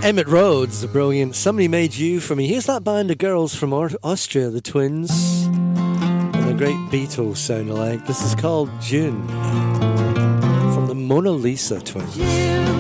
Emmett Rhodes, the brilliant Somebody Made You For Me. Here's that band of girls from Austria, the Twins, and the great Beatles sound alike. This is called June, from the Mona Lisa Twins.